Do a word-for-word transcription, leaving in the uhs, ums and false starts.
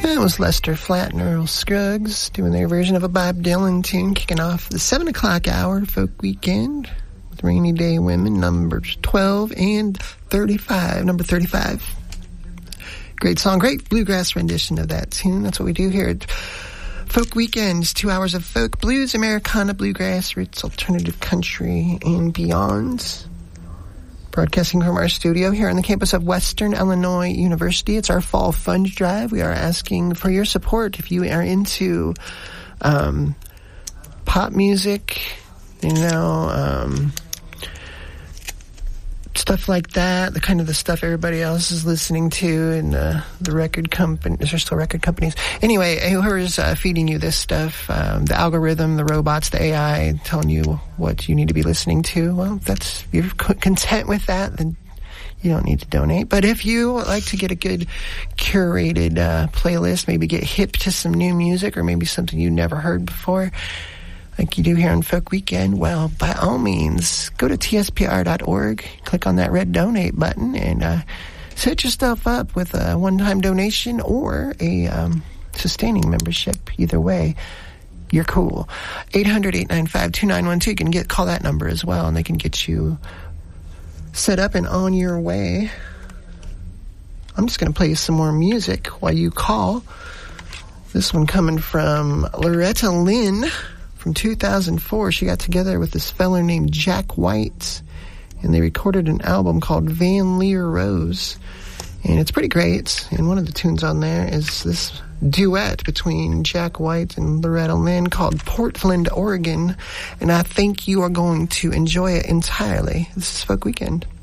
That was Lester Flatt and Earl Scruggs doing their version of a Bob Dylan tune, kicking off the seven o'clock hour folk weekend with Rainy Day Women, numbers twelve and thirty-five. Number thirty-five. Great song, great bluegrass rendition of that tune. That's what we do here at Folk Weekends. Two hours of folk, blues, Americana, bluegrass, roots, alternative country, and beyond. Broadcasting from our studio here on the campus of Western Illinois University. It's our fall fund drive. We are asking for your support if you are into um, pop music, you know, um, stuff like that, the kind of the stuff everybody else is listening to, and uh, the record companies. Is there still record companies? Anyway, whoever's uh, feeding you this stuff, um, the algorithm, the robots, the A I telling you what you need to be listening to, well, that's, if you're content with that, then you don't need to donate. But if you like to get a good curated uh, playlist, maybe get hip to some new music, or maybe something you never heard before, like you do here on Folk Weekend, well, by all means, go to T S P R dot org, click on that red donate button, and uh, set yourself up with a one-time donation or a um, sustaining membership. Either way, you're cool. eight hundred, eight nine five, two nine one two. You can get call that number as well, and they can get you set up and on your way. I'm just going to play you some more music while you call. This one coming from Loretta Lynn. From two thousand four, she got together with this fella named Jack White, and they recorded an album called Van Leer Rose, and it's pretty great. And one of the tunes on there is this duet between Jack White and Loretta Lynn called Portland, Oregon, and I think you are going to enjoy it entirely. This is Folk Weekend.